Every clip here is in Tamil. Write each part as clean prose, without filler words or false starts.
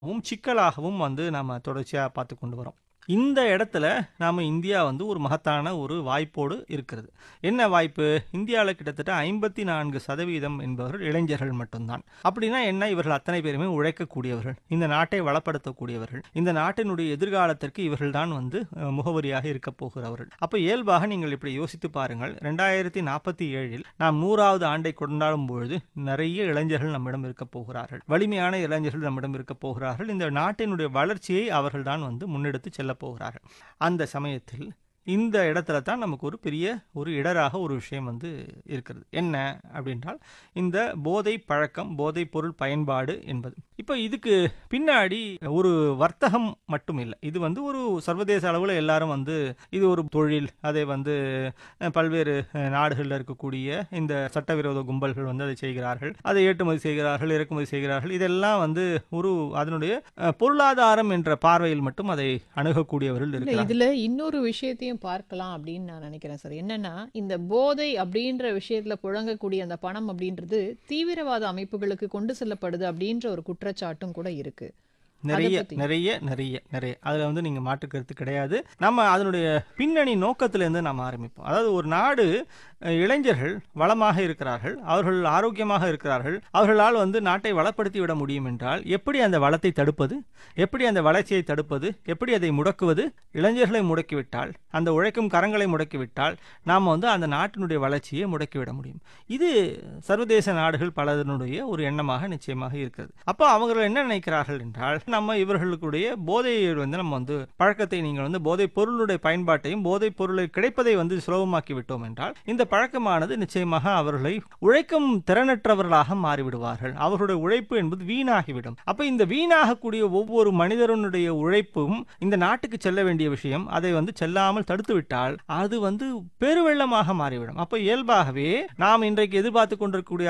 சிக்கலாகவும் நாம தொடர்ச்சியா பார்த்து கொண்டு வரோம். இந்த இடத்துல நாம இந்தியா ஒரு மகத்தான ஒரு வாய்ப்போடு இருக்கிறது. என்ன வாய்ப்பு? இந்தியாவில் கிட்டத்தட்ட 54% என்பவர்கள் இளைஞர்கள் மட்டும்தான். அப்படின்னா என்ன? இவர்கள் அத்தனை பேருமே உழைக்கக்கூடியவர்கள், இந்த நாட்டை வளப்படுத்தக்கூடியவர்கள், இந்த நாட்டினுடைய எதிர்காலத்திற்கு இவர்கள் தான் முகவரியாக இருக்க போகிறவர்கள். அப்ப இயல்பாக நீங்கள் இப்படி யோசித்து பாருங்கள். 2047 நாம் 100வது ஆண்டை கொண்டாடும் பொழுது நிறைய இளைஞர்கள் நம்மிடம் இருக்க போகிறார்கள், வலிமையான இளைஞர்கள் நம்மிடம் இருக்க போகிறார்கள். இந்த நாட்டினுடைய வளர்ச்சியை அவர்கள் தான் முன்னெடுத்து செல்ல போகிறார்கள். அந்த சமயத்தில் இந்த இடத்துல தான் நமக்கு ஒரு பெரிய ஒரு இடராக ஒரு விஷயம் இருக்கிறது. என்ன அப்படின்றால், இந்த போதை பழக்கம், போதை பொருள் பயன்பாடு என்பது. இப்போ இதுக்கு பின்னாடி ஒரு வர்த்தகம் மட்டும் இல்லை, இது ஒரு சர்வதேச அளவில் எல்லாரும் இது ஒரு தொழில். அதை பல்வேறு நாடுகளில் இருக்கக்கூடிய இந்த சட்டவிரோத கும்பல்கள் அதை செய்கிறார்கள், அதை ஏற்றுமதி செய்கிறார்கள், இறக்குமதி செய்கிறார்கள். இதெல்லாம் ஒரு அதனுடைய பொருளாதாரம் என்ற பார்வையில் மட்டும் அதை அணுகக்கூடியவர்கள் இருக்கிறார்கள். இதுல இன்னொரு விஷயத்தையும் பார்க்கலாம் அப்படின்னு நான் நினைக்கிறேன் சார். என்னன்னா, இந்த போதை அப்படின்ற விஷயத்துல புழங்கக்கூடிய அந்த பணம் அப்படின்றது தீவிரவாத அமைப்புகளுக்கு கொண்டு செல்லப்படுது அப்படின்ற ஒரு குற்றச்சாட்டும் கூட இருக்கு. நிறைய நிறைய நிறைய நிறைய அதில் நீங்கள் மாற்று கருத்து கிடையாது. நம்ம அதனுடைய பின்னணி நோக்கத்திலேருந்து நாம் ஆரம்பிப்போம். அதாவது ஒரு நாடு, இளைஞர்கள் வளமாக இருக்கிறார்கள், அவர்கள் ஆரோக்கியமாக இருக்கிறார்கள், அவர்களால் நாட்டை வளப்படுத்தி விட முடியும் என்றால் எப்படி அந்த வளத்தை தடுப்பது, எப்படி அந்த வளர்ச்சியை தடுப்பது, எப்படி அதை முடக்குவது? இளைஞர்களை முடக்கிவிட்டால், அந்த உழைக்கும் கரங்களை முடக்கிவிட்டால் நாம் அந்த நாட்டினுடைய வளர்ச்சியை முடக்கிவிட முடியும். இது சர்வதேச நாடுகள் பலதனுடைய ஒரு எண்ணமாக நிச்சயமாக இருக்கிறது. அப்போ அவர்கள் என்ன நினைக்கிறார்கள் என்றால், நம்ம இவர்களுடைய போதையை நம்ம பழக்கத்தை, நீங்கள் போதை பொருளுடைய பயன்பாட்டையும் போதை பொருளை கிடைப்பதை சுலபமாக்கி விட்டோம் என்றால் இந்த பழக்கமானது நிச்சயமாக அவர்களை உழைக்கும் திறனற்றவர்களாக மாறிவிடுவார்கள். அவர்களுடைய உழைப்பு என்பது வீணாகிவிடும். அப்ப இந்த வீணாகக்கூடிய ஒவ்வொரு மனிதனுடைய உழைப்பும் இந்த நாட்டுக்கு செல்ல வேண்டிய விஷயம், அதை செல்லாமல் தடுத்து விட்டால் அது பெருவெள்ளமாக மாறிவிடும். அப்ப இயல்பாகவே நாம் இன்றைக்கு எதிர்பார்த்து கொண்டிருக்கக்கூடிய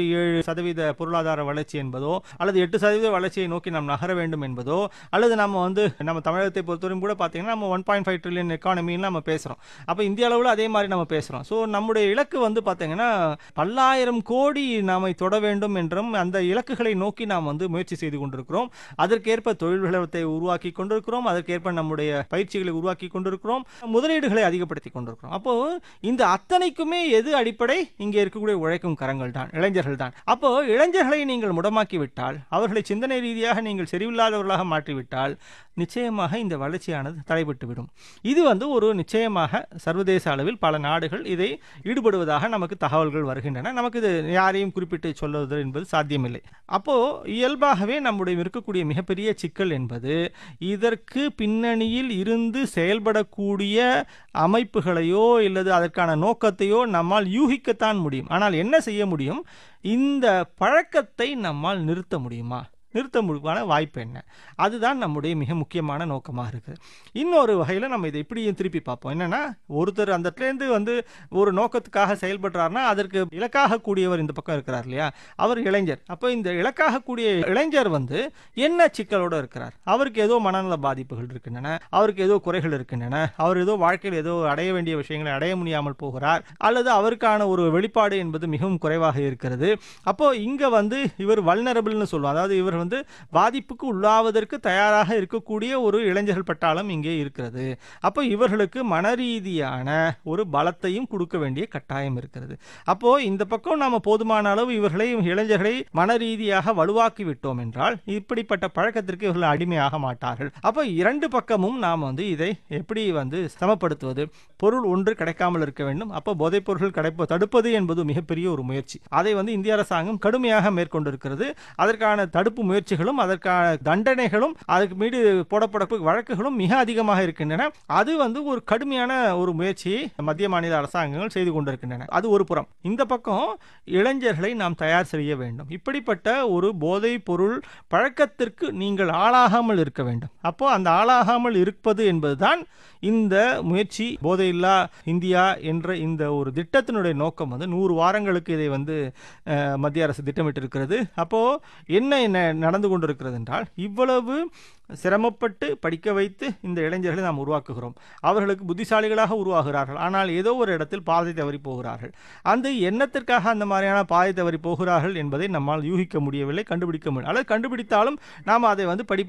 6.7% பொருளாதார வளர்ச்சி என்பதோ அல்லது 8% வளர்ச்சியை நோக்கி நாம் நகர வேண்டும் என்பதோ, அல்லது நம்ம தமிழகத்தை பொறுத்தவரைக்கும் கூட பார்த்தீங்கன்னா நம்ம 1.5 ட்ரில்லியன் எக்கானமின்னு நம்ம பேசுறோம். அப்ப இந்திய அளவில் அதே மாதிரி நம்ம பேசுறோம். ஸோ நம்முடைய இலக்கு பார்த்தீங்கன்னா பல்லாயிரம் கோடி நாம தொட வேண்டும் என்றும் அந்த இலக்குகளை நோக்கி நாம் முயற்சி செய்து கொண்டிருக்கிறோம். அதற்கேற்ப தொழில் வளத்தை உருவாக்கி கொண்டிருக்கிறோம், அதற்கேற்ப நம்முடைய பயிற்சிகளை உருவாக்கி கொண்டிருக்கிறோம், முதலீடுகளை அதிகப்படுத்தி கொண்டிருக்கிறோம். அப்போ இந்த அத்தனைக்குமே எது அடிப்படை? இங்கே இருக்கக்கூடிய உழைக்கும் கரங்கள் தான், இளைஞர்கள் தான். அப்போ இளைஞர்களை நீங்கள் முடமாக்கி விட்டால், அவர்களை சிந்தனை ரீதியாக நீங்கள் செறிவில்லாதவர்களாக மாற்றிவிட்டால் நிச்சயமாக இந்த வளர்ச்சியானது தடைபட்டுவிடும். இது ஒரு நிச்சயமாக சர்வதேச அளவில் பல நாடுகள் இதை ஈடுபடுவதாக நமக்கு தகவல்கள் வருகின்றன. நமக்கு இது யாரையும் குறிப்பிட்டு சொல்வது என்பது சாத்தியமில்லை. அப்போ இயல்பாகவே நம்முடைய இருக்கக்கூடிய மிகப்பெரிய சிக்கல் என்பது, இதற்கு பின்னணியில் இருந்து செயல்படக்கூடிய அமைப்புகளையோ இல்லது அதற்கான நோக்கத்தையோ நம்மால் யூகிக்கத்தான் முடியும். ஆனால் என்ன செய்ய முடியும்? இந்த பழக்கத்தை நம்மால் நிறுத்த முடியுமா? நிறுத்த முடிவான வாய்ப்பு என்ன? அதுதான் நம்முடைய மிக முக்கியமான நோக்கமாக இருக்குது. இன்னொரு வகையில் நம்ம இதை இப்படியும் திருப்பி பார்ப்போம். என்னன்னா, ஒருத்தர் அந்த இடத்துலேருந்து ஒரு நோக்கத்துக்காக செயல்படுறாருன்னா அதற்கு இலக்காக கூடியவர் இந்த பக்கம் இருக்கிறார் இல்லையா, அவர் இளைஞர். அப்போ இந்த இலக்காக கூடிய இளைஞர் என்ன சிக்கலோடு இருக்கிறார்? அவருக்கு ஏதோ மனநல பாதிப்புகள் இருக்கின்றன, அவருக்கு ஏதோ குறைகள் இருக்கின்றன, அவர் ஏதோ வாழ்க்கையில் ஏதோ அடைய வேண்டிய விஷயங்களை அடைய முடியாமல் போகிறார், அல்லது அவருக்கான ஒரு வெளிப்பாடு என்பது மிகவும் குறைவாக இருக்கிறது. அப்போ இங்க இவர் வல்னரபிள்னு சொல்லுவோம். அதாவது இவர் பாதிப்புக்கு உள்ளாவதற்கு தயாராக இருக்கக்கூடிய ஒரு இளைஞர்கள் பட்டாளம் இங்கே இருக்கிறது. அப்போ இவர்களுக்கு மனரீதியான ஒரு பலத்தையும் கொடுக்க வேண்டிய கட்டாயம் இருக்கிறது. அப்போ இந்த பக்கம் நாம போதுமான அளவு இளைஞர்களை மனரீதியாக வலுவாக்கி விட்டோம் என்றால் இப்படிப்பட்ட பழக்கத்திற்கு இவர்கள் அடிமையாக மாட்டார்கள். அப்போ இரண்டு பக்கமும் நாம் இதை எப்படி சமப்படுத்துவது? பொருள் ஒன்று கிடைக்காமல் இருக்க வேண்டும். அப்போ போதைப் பொருட்கள் தடுப்பது என்பது மிகப்பெரிய ஒரு முயற்சி. அதை இந்திய அரசாங்கம் கடுமையாக மேற்கொண்டிருக்கிறது. அதற்கான தடுப்பு முயற்சிகளும் அதற்கான தண்டனைகளும் அதற்கு மீது போடப்பட வழக்குகளும் மிக அதிகமாக இருக்கின்றன. அது ஒரு கடுமையான ஒரு முயற்சியை மத்திய மாநில அரசாங்கங்கள் செய்து கொண்டிருக்கின்றன. அது ஒரு புறம். இந்த பக்கம் இளைஞர்களை நாம் தயார் செய்ய வேண்டும். இப்படிப்பட்ட ஒரு போதைப் பொருள் பழக்கத்திற்கு நீங்கள் ஆளாகாமல் இருக்க வேண்டும். அப்போ அந்த ஆளாகாமல் இருப்பது என்பதுதான் இந்த முயற்சி, போதையில்லா இந்தியா என்ற இந்த ஒரு திட்டத்தினுடைய நோக்கம். 100 வாரங்களுக்கு இதை மத்திய அரசு திட்டமிட்டிருக்கிறது. அப்போ என்ன நடந்து கொண்டிருக்கிறது என்றால், இவ்வளவு சிரமப்பட்டு படிக்க வைத்து இந்த இளைஞர்களை நாம் உருவாக்குகிறோம். அவர்களுக்கு புத்திசாலிகளாக உருவாகிறார்கள். ஆனால் ஏதோ ஒரு இடத்தில் பாதை தவறி போகிறார்கள். அந்த எண்ணத்திற்காக அந்த மாதிரியான பாதை தவறி போகிறார்கள் என்பதை நம்மால் யூகிக்க முடியவில்லை, கண்டுபிடிக்க முடியும். அல்லது கண்டுபிடித்தாலும் நாம் அதை படிப்படியாக